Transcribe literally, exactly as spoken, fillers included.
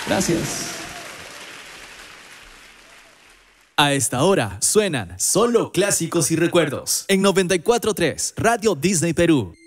Gracias. A esta hora suenan solo clásicos y recuerdos en noventa y cuatro punto tres Radio Disney Perú.